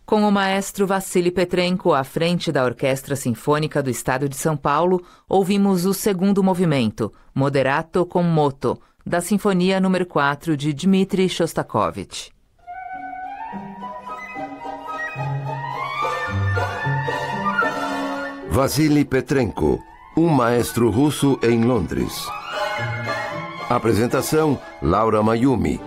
Com o maestro Vassily Petrenko à frente da Orquestra Sinfônica do Estado de São Paulo, ouvimos o segundo movimento, Moderato con moto, da Sinfonia número 4 de Dmitri Shostakovich. Vassily Petrenko, um maestro russo em Londres. Apresentação: Laura Mayumi.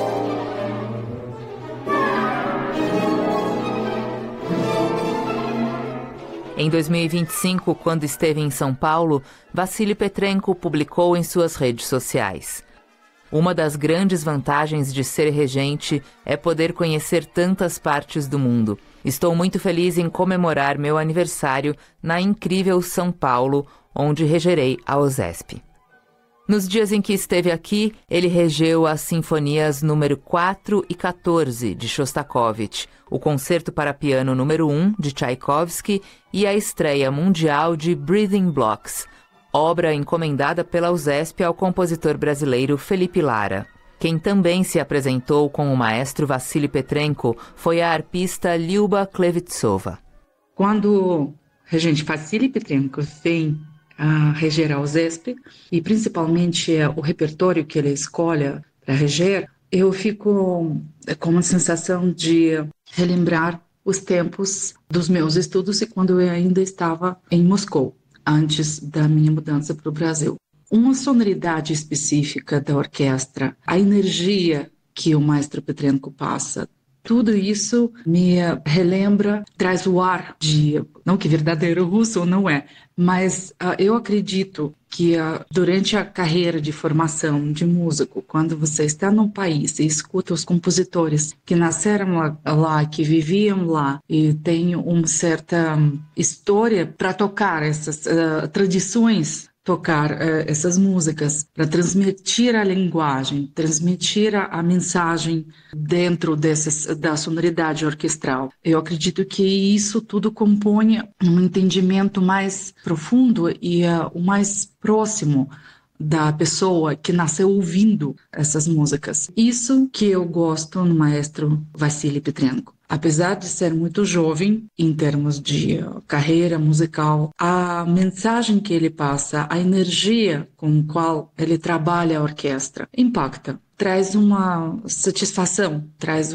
Em 2025, quando esteve em São Paulo, Vassily Petrenko publicou em suas redes sociais: "Uma das grandes vantagens de ser regente é poder conhecer tantas partes do mundo. Estou muito feliz em comemorar meu aniversário na incrível São Paulo, onde regerei a OSESP." Nos dias em que esteve aqui, ele regeu as sinfonias número 4 e 14 de Shostakovich, o Concerto para Piano número 1 de Tchaikovsky e a estreia mundial de Breathing Blocks, obra encomendada pela USESP ao compositor brasileiro Felipe Lara. Quem também se apresentou com o maestro Vassily Petrenko foi a arpista Lyuba Klevitsova. Quando o regente Vassily Petrenko vem a reger a USESP, e principalmente o repertório que ele escolhe para reger, eu fico com uma sensação de relembrar os tempos dos meus estudos e quando eu ainda estava em Moscou, antes da minha mudança para o Brasil. Uma sonoridade específica da orquestra, a energia que o maestro Petrenko passa, tudo isso me relembra, traz o ar de, não que verdadeiro russo não é, mas eu acredito que durante a carreira de formação de músico, quando você está num país e escuta os compositores que nasceram lá, que viviam lá e têm uma certa história para tocar essas tradições, tocar essas músicas, para transmitir a linguagem, transmitir a mensagem dentro da sonoridade orquestral. Eu acredito que isso tudo compõe um entendimento mais profundo e o mais próximo da pessoa que nasceu ouvindo essas músicas. Isso que eu gosto no maestro Vassily Petrenko. Apesar de ser muito jovem em termos de carreira musical, a mensagem que ele passa, a energia com a qual ele trabalha a orquestra, impacta, traz uma satisfação, traz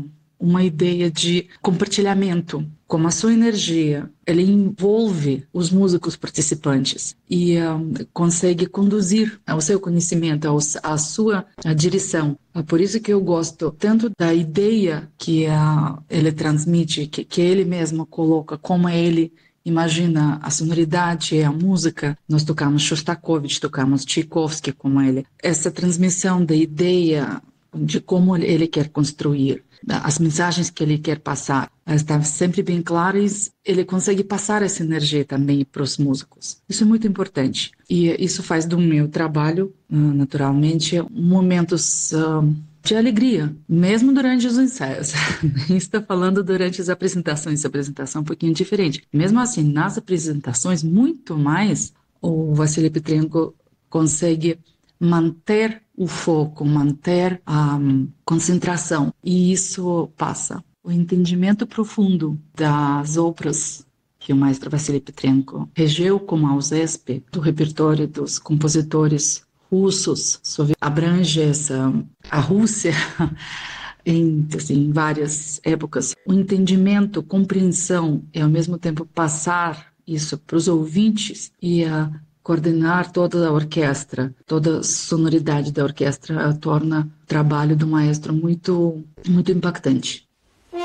uma ideia de compartilhamento. Com a sua energia, ele envolve os músicos participantes e consegue conduzir o seu conhecimento, a sua direção. É por isso que eu gosto tanto da ideia que ele transmite, que ele mesmo coloca, como ele imagina a sonoridade e a música. Nós tocamos Shostakovich, tocamos Tchaikovsky como ele. Essa transmissão da ideia de como ele quer construir, as mensagens que ele quer passar, estão sempre bem claras, ele consegue passar essa energia também para os músicos. Isso é muito importante. E isso faz do meu trabalho, naturalmente, momentos de alegria, mesmo durante os ensaios. Estou falando durante as apresentações, a apresentação é um pouquinho diferente. Mesmo assim, nas apresentações, muito mais, o Vassily Petrenko consegue manter o foco, manter a concentração. E isso passa. O entendimento profundo das obras que o maestro Vassily Petrenko regeu como a USESP, do repertório dos compositores russos, abrange a Rússia em várias épocas. O entendimento, compreensão e ao mesmo tempo passar isso para os ouvintes e coordenar toda a orquestra, toda a sonoridade da orquestra torna o trabalho do maestro muito, muito impactante.